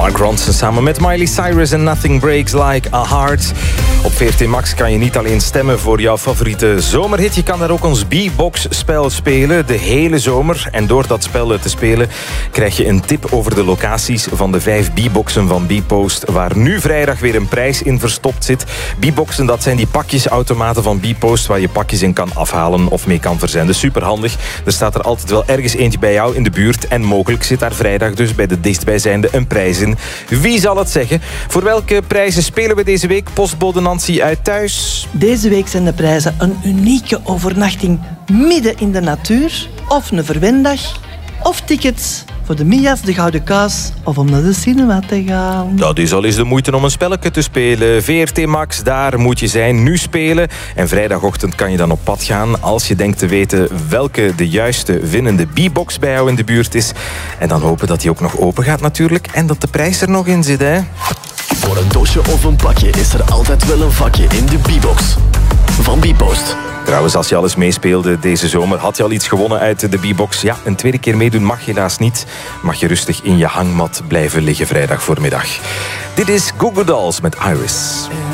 Mark Ronson samen met Miley Cyrus en Nothing Breaks Like a Heart. Op VRT Max kan je niet alleen stemmen voor jouw favoriete zomerhit. Je kan daar ook ons B-box-spel spelen, de hele zomer. En door dat spel te spelen krijg je een tip over de locaties van de 5 B-boxen van B-Post, waar nu vrijdag weer een prijs in verstopt zit. B-boxen, dat zijn die pakjesautomaten van B-Post waar je pakjes in kan afhalen of mee kan verzenden. Superhandig. Er staat er altijd wel ergens eentje bij jou in de buurt. En mogelijk zit daar vrijdag dus bij de dichtstbijzijnde een prijs in. Wie zal het zeggen? Voor welke prijzen spelen we deze week? Postbode Nancy uit Thuis. Deze week zijn de prijzen een unieke overnachting midden in de natuur, of een verwendag, of tickets voor de Mia's, de Gouden Kaas, of om naar de cinema te gaan. Dat is al eens de moeite om een spelletje te spelen. VRT Max, daar moet je zijn, nu spelen. En vrijdagochtend kan je dan op pad gaan als je denkt te weten welke de juiste winnende B-box bij jou in de buurt is. En dan hopen dat die ook nog open gaat natuurlijk. En dat de prijs er nog in zit, hè. Voor een doosje of een pakje is er altijd wel een vakje in de B-box van B-Post. Trouwens, als je al eens meespeelde deze zomer, had je al iets gewonnen uit de B-box? Ja, een tweede keer meedoen mag helaas niet. Mag je rustig in je hangmat blijven liggen vrijdag voormiddag. Dit is Goo Goo Dolls met Iris.